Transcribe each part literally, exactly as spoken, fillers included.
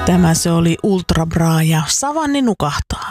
Tämä se oli Ultra Bra ja Savanni nukahtaa.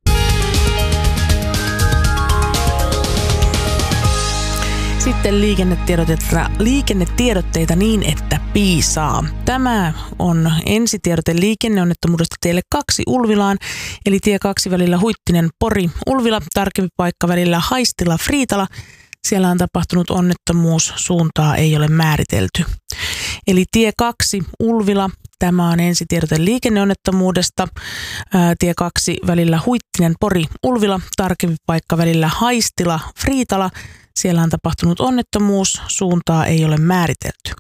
Sitten liikennetiedotteita, liikennetiedotteita niin, että piisaa. Tämä on ensitiedote liikenneonnettomuudesta teille kaksi Ulvilaan, eli tie kaksi välillä Huittinen Pori Ulvila, tarkempi paikka välillä Haistila Friitala. Siellä on tapahtunut onnettomuus, suuntaa ei ole määritelty. Eli tie kaksi Ulvila, tämä on ensitiedote liikenneonnettomuudesta. Ää, tie kaksi välillä Huittinen Pori Ulvila, tarkempi paikka välillä Haistila Friitala. Siellä on tapahtunut onnettomuus, suuntaa ei ole määritelty.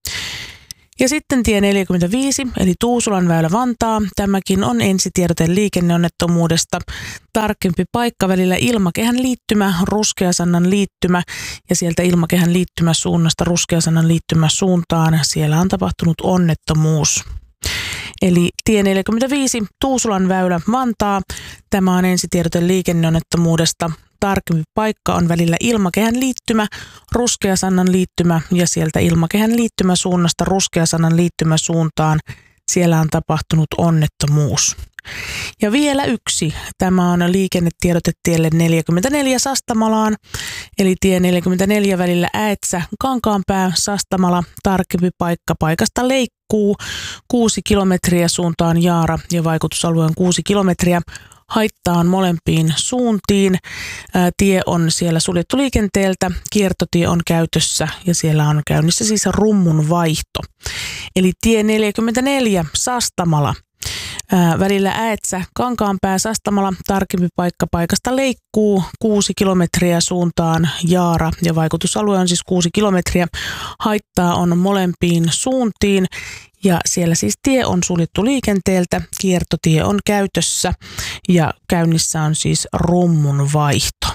Ja sitten tie neljäkymmentäviisi, eli Tuusulan väylä Vantaa. Tämäkin on ensitiedote liikenneonnettomuudesta. Tarkempi paikka välillä Ilmakehän liittymä, Ruskeasannan liittymä ja sieltä Ilmakehän liittymä suunnasta Ruskeasannan liittymä suuntaan. Siellä on tapahtunut onnettomuus. Eli tie neljäkymmentäviisi, Tuusulan väylä Vantaa. Tämä on ensitiedote liikenneonnettomuudesta. Tarkempi paikka on välillä Ilmakehän liittymä, Ruskeasannan liittymä ja sieltä Ilmakehän liittymä suunnasta Ruskeasannan liittymä suuntaan. Siellä on tapahtunut onnettomuus. Ja vielä yksi. Tämä on liikennetiedote tielle neljäkymmentäneljä Sastamalaan, eli tie neljäkymmentäneljä välillä Äetsä, Kankaanpää, Sastamala, tarkempi paikka paikasta Leikkuu, kuusi kilometriä suuntaan Jaara ja vaikutusalue on kuusi kilometriä. Haitta on molempiin suuntiin. Ää, tie on siellä suljettu liikenteeltä, kiertotie on käytössä ja siellä on käynnissä siis rummun vaihto. Eli tie neljäkymmentäneljä Sastamala. Ää, välillä Äetsä, Kankaanpää, Sastamala, tarkempi paikka paikasta Leikkuu, kuusi kilometriä suuntaan Jaara ja vaikutusalue on siis kuusi kilometriä. Haittaa on molempiin suuntiin ja siellä siis tie on suljettu liikenteeltä, kiertotie on käytössä ja käynnissä on siis rummun vaihto.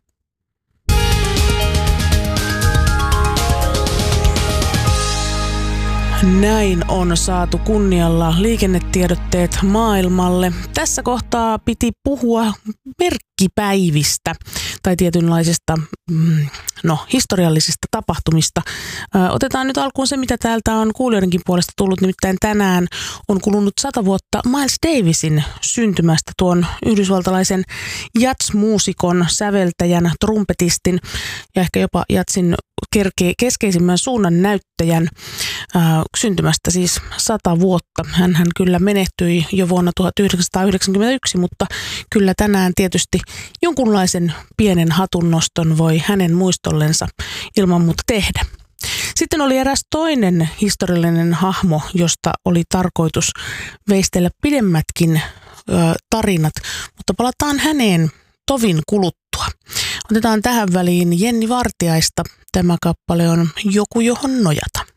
Näin on saatu kunnialla liikennetiedotteet maailmalle. Tässä kohtaa piti puhua merkkipäivistä tai tietynlaisista mm, no, historiallisista tapahtumista. Ö, otetaan nyt alkuun se, mitä täältä on kuulijoidenkin puolesta tullut. Nimittäin tänään on kulunut sata vuotta Miles Davisin syntymästä, tuon yhdysvaltalaisen jazz-muusikon, säveltäjän, trumpetistin ja ehkä jopa jazzin kerke- keskeisimmän suunnan näyttäjän ö, syntymästä siis sata vuotta. Hänhän kyllä menehtyi jo vuonna tuhatyhdeksänsataayhdeksänkymmentäyksi, mutta kyllä tänään tietysti jonkunlaisen pienen hatunnoston voi hänen muistollensa ilman muuta tehdä. Sitten oli eräs toinen historiallinen hahmo, josta oli tarkoitus veistellä pidemmätkin ö, tarinat, mutta palataan häneen tovin kuluttua. Otetaan tähän väliin Jenni Vartiaista. Tämä kappale on Joku, johon nojata.